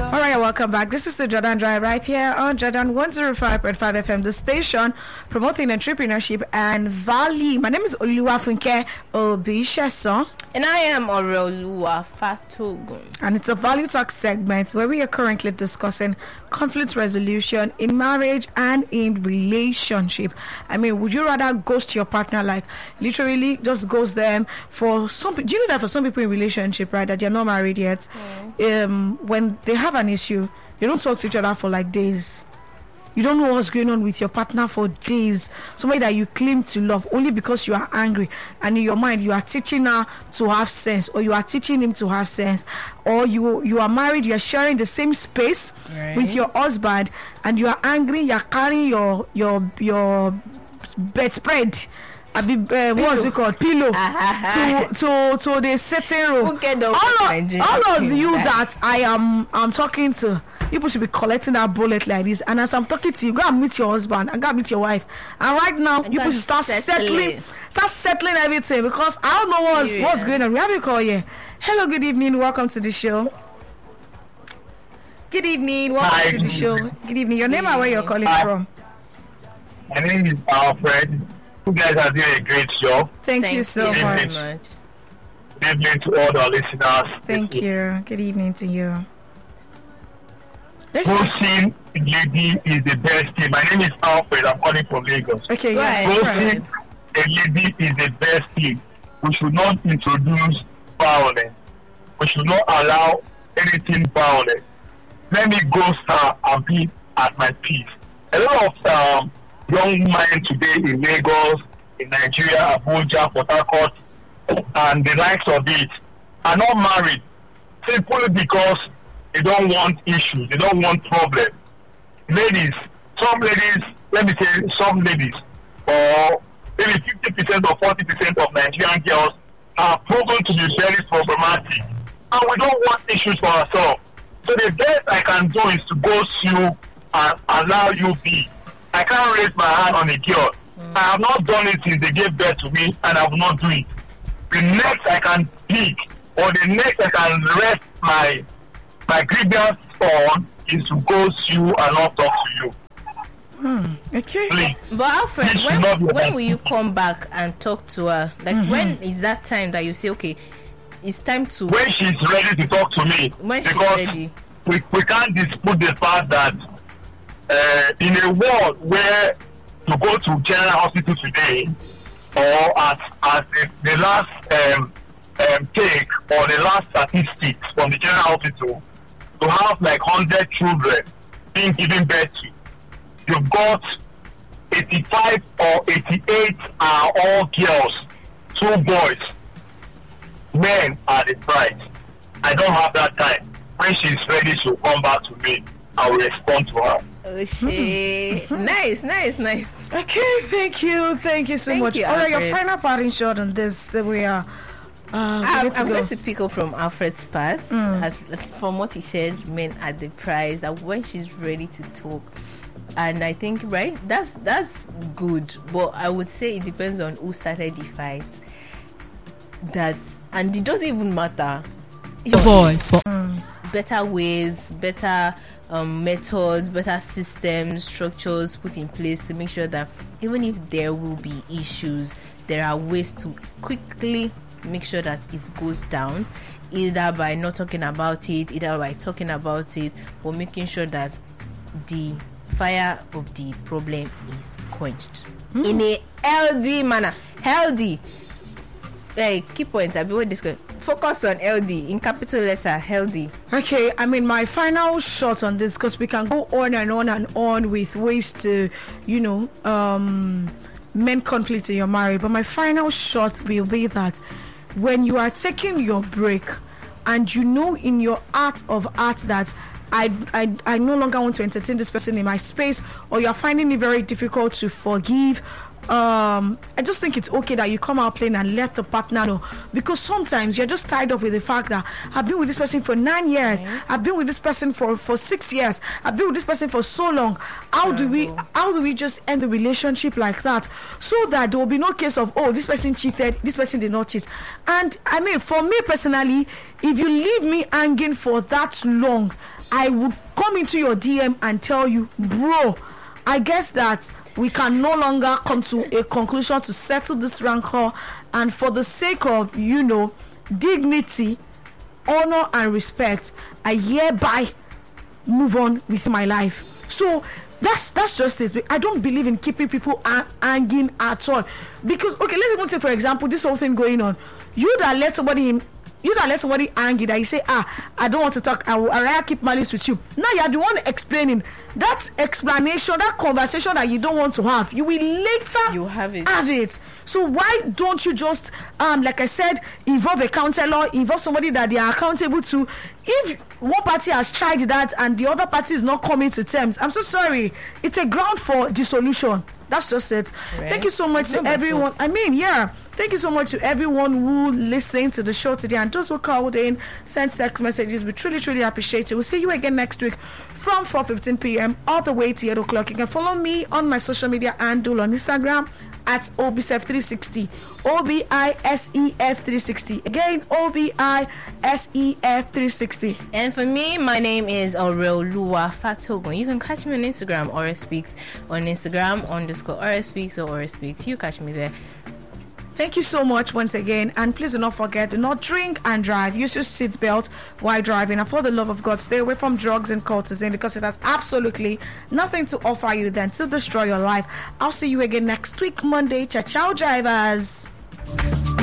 All right, welcome back. This is the Jordan Drive right here on Jordan 105.5 FM, the station promoting entrepreneurship and value. My name is Oluwafunke Obisheson. And I am Oreoluwa Fatogun. And it's a value talk segment where we are currently discussing conflict resolution in marriage and in relationship. I mean, would you rather ghost your partner, like literally just ghost them? For some, do you know that for some people in relationship, right, that they're not married yet, when they have an issue, you don't talk to each other for like days. You don't know what's going on with your partner for days. Somebody that you claim to love only because you are angry, and in your mind you are teaching her to have sense, or you are teaching him to have sense, or you are married, you are sharing the same space with your husband, and you are angry, you are carrying your bedspread. What's it called? Pillow to the sitting room. All of you that I'm talking to, people should be collecting that bullet like this. And as I'm talking to you, go and meet your husband and go and meet your wife. And right now, people should start settling everything, because I don't know what's going on. We have a call here. Hello, good evening. Welcome to the show. Good evening. Welcome to the show. Good evening. Your name and where you're calling from? My name is Alfred. You guys are doing a great show. Thank you so much. Good evening to all the listeners. Thank you. Good evening to you. Ghosting lady is the best thing. My name is Alfred. I'm calling from Lagos. Okay, Ghosting a lady is the best thing. We should not introduce violence. We should not allow anything violent. Let me ghost her and be at my peace. A lot of young men today in Lagos, in Nigeria, Abuja, Port Harcourt, and the likes of it are not married simply because they don't want issues, they don't want problems. Ladies, some ladies, let me say some ladies, or maybe 50% or 40% of Nigerian girls are proven to be very problematic, and we don't want issues for ourselves. So the best I can do is to ghost you and allow you be. I can't raise my hand on a girl. I have not done it since they gave birth to me, and I will not do it. The next I can pick, or the next I can rest my grievance on, is to ghost you and not talk to you. Okay. Please. But Alfred, when will you come back and talk to her? Like, when is that time that you say, okay, it's time to... When she's ready to talk to me. When she's ready. We can't dispute the fact that in a world where to go to General Hospital today, or as the last take, or the last statistics from the General Hospital, to have like 100 children being given birth to, you've got 85 or 88 are all girls, 2 boys. Men are the prize. I don't have that time. When she's ready, she'll come back to me. I will respond to her. Oh, shit. Nice. Okay, thank you so much. You, all right, your final parting shot on this, that we are. I'm going to pick up from Alfred's part. From what he said, men at the prize, that when she's ready to talk. And I think, right, that's good. But I would say it depends on who started the fight. And it doesn't even matter. Better ways, better methods, better systems, structures put in place to make sure that even if there will be issues, there are ways to quickly make sure that it goes down, either by not talking about it, either by talking about it, or making sure that the fire of the problem is quenched in a healthy manner. Healthy. Hey, key point. I'll be with this. Focus on LD in capital letter. Healthy. Okay, I mean, my final shot on this, because we can go on and on and on with ways to, mend conflict in your marriage. But my final shot will be that when you are taking your break, and you know in your heart of hearts that I no longer want to entertain this person in my space, or you're finding it very difficult to forgive, I just think it's okay that you come out plain and let the partner know, because sometimes you're just tied up with the fact that I've been with this person for 9 years, I've been with this person for 6 years, I've been with this person for so long. How do we just end the relationship like that, so that there will be no case of, oh, this person cheated, this person did not cheat? And I mean, for me personally, if you leave me hanging for that long, I would come into your DM and tell you, bro, I guess that we can no longer come to a conclusion to settle this rancor, and for the sake of, dignity, honor, and respect, I hereby move on with my life. So that's just it. I don't believe in keeping people hanging at all, because let's even take, for example, this whole thing going on. You that let somebody angry, that you say, I don't want to talk, I rather keep malice with you. Now you are the one explaining. That explanation, that conversation that you don't want to have, you will later have it. So why don't you just, like I said, involve a counselor, involve somebody that they are accountable to? If one party has tried that and the other party is not coming to terms, I'm so sorry, it's a ground for dissolution. That's just it. Right. Thank you so much to everyone. Thank you so much to everyone who listened to the show today, and those who called in, sent text messages. We truly, truly appreciate it. We'll see you again next week from 4:15 p.m. all the way to 8 o'clock. You can follow me on my social media handle on Instagram at OBSEF360. OBISEF360. Again, OBISEF360. And for me, my name is Aurelua Fatogun. You can catch me on Instagram, Oraspeaks, on Instagram _Oraspeaks or Oraspeaks. You catch me there. Thank you so much once again, and please do not forget, do not drink and drive. Use your seatbelt while driving, and for the love of God, stay away from drugs and cultism, because it has absolutely nothing to offer you than to destroy your life. I'll see you again next week, Monday. Ciao, ciao, drivers.